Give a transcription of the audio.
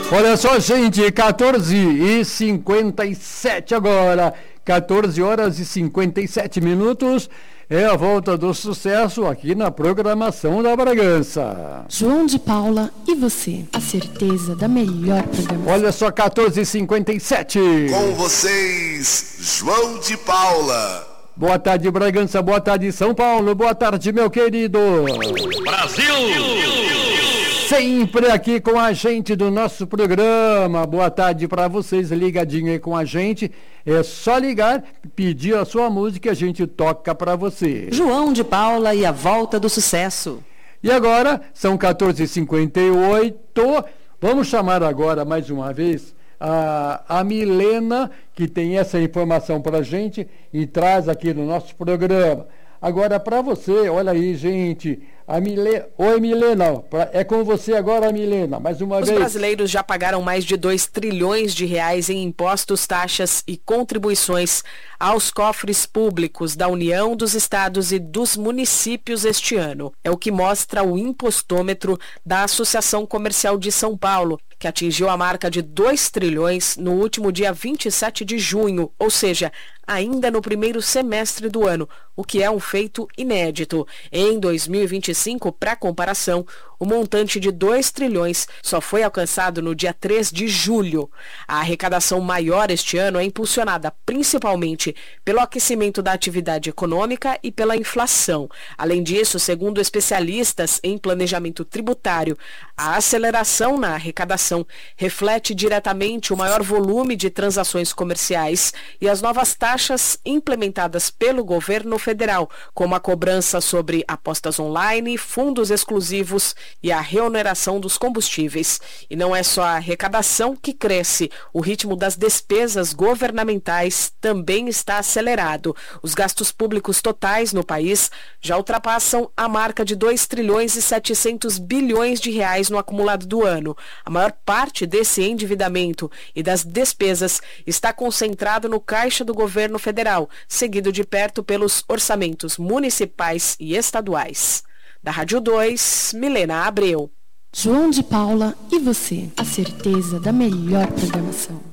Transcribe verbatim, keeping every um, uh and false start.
Olha só, gente, quatorze e cinquenta e sete agora, quatorze horas e cinquenta e sete minutos, é a volta do sucesso aqui na programação da Bragança. João de Paula e você, a certeza da melhor programação. Olha só, quatorze e cinquenta e sete. Com vocês, João de Paula. Boa tarde, Bragança, boa tarde, São Paulo, boa tarde, meu querido Brasil! Sempre aqui com a gente do nosso programa. Boa tarde para vocês, ligadinho aí com a gente. É só ligar, pedir a sua música e a gente toca para você. João de Paula e a volta do sucesso. E agora, são quatorze e cinquenta e oito. Vamos chamar agora mais uma vez a, a Milena, que tem essa informação para a gente e traz aqui no nosso programa. Agora, para você, olha aí, gente, a Milena... Oi, Milena, é com você agora, Milena, mais uma Os vez. Os brasileiros já pagaram mais de dois trilhões de reais em impostos, taxas e contribuições aos cofres públicos da União, dos estados e dos municípios este ano. É o que mostra o impostômetro da Associação Comercial de São Paulo, que atingiu a marca de dois trilhões no último dia vinte e sete de junho, ou seja, ainda no primeiro semestre do ano, o que é um feito inédito. Em dois mil e vinte e cinco, para comparação, o montante de dois trilhões só foi alcançado no dia três de julho. A arrecadação maior este ano é impulsionada principalmente pelo aquecimento da atividade econômica e pela inflação. Além disso, segundo especialistas em planejamento tributário, a aceleração na arrecadação reflete diretamente o maior volume de transações comerciais e as novas taxas implementadas pelo governo federal, como a cobrança sobre apostas online, fundos exclusivos e a reoneração dos combustíveis. E não é só a arrecadação que cresce, o ritmo das despesas governamentais também está acelerado. Os gastos públicos totais no país já ultrapassam a marca de dois trilhões e setecentos bilhões de reais no acumulado do ano. A maior parte desse endividamento e das despesas está concentrado no caixa do governo federal, seguido de perto pelos orçamentos municipais e estaduais. Da Rádio dois, Milena Abreu. João de Paula e você, a certeza da melhor programação.